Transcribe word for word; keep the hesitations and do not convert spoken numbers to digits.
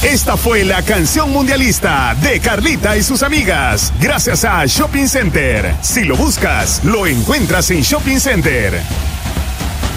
Esta fue la canción mundialista de Carlita y sus amigas, gracias a Shopping Center. Si lo buscas, lo encuentras en Shopping Center.